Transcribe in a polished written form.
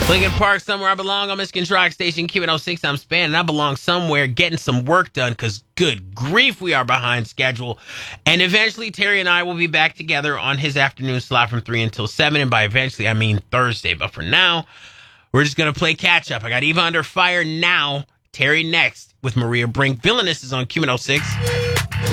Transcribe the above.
Lincoln Park, somewhere I belong on Michigan's Rock Station, Q106. I'm Span, and I belong somewhere getting some work done because, good grief, we are behind schedule. And eventually, Terry and I will be back together on his afternoon slot from 3 until 7. And by eventually, I mean Thursday. But for now, we're just going to play catch up. I got Eva under fire now, Terry next with Maria Brink. Villainous is on Q106.